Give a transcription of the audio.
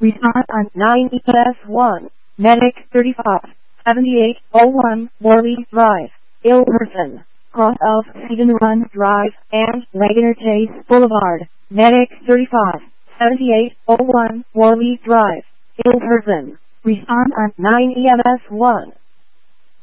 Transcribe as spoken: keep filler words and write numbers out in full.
Respond on nine E S one. Medic thirty-five seventy-eight oh one Morley Drive, Ilverton, cross of Seaton Run Drive and Wagoner Chase Boulevard. Medic thirty-five seventy-eight oh one Morley Drive, Ilverton. Respond on nine E M S one.